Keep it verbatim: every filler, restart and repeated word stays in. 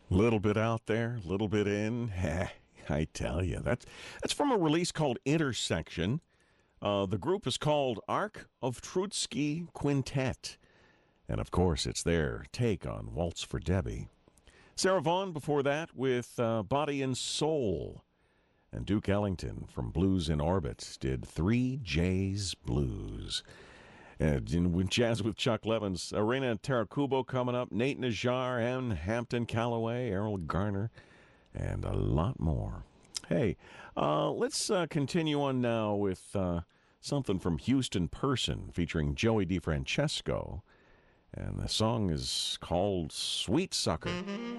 Little bit out there, little bit in. I tell you, that's that's from a release called Intersection. Uh, the group is called Arc of Trotsky Quintet, and of course, it's their take on Waltz for Debbie. Sarah Vaughan before that with uh, Body and Soul, and Duke Ellington from Blues in Orbit did Three J's Blues. And in jazz with Chuck Levins, Arena Tarakubo coming up, Nate Najar, and Hampton Calloway, Errol Garner, and a lot more. Hey, uh, let's uh, continue on now with uh, something from Houston Person featuring Joey DeFrancesco. And the song is called Sweet Sucker.